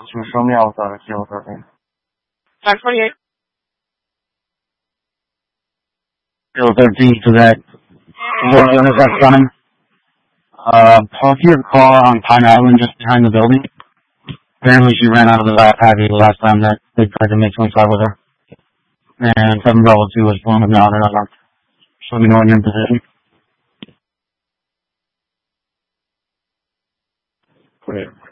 So show me out the field serving. 548. Field 13 to that. What unit that's running? Park your car on Pine Island just behind the building. Apparently she ran out of the patio the last time that they tried to make 25 with her. And 7 Bravo 2 was blown now, they're not marked. So let me know when you're in position. Clear.